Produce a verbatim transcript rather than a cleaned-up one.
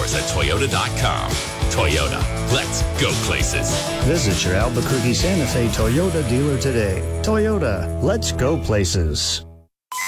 cars at Toyota dot com. Toyota, let's go places. Visit your Albuquerque Santa Fe Toyota dealer today. Toyota, let's go places.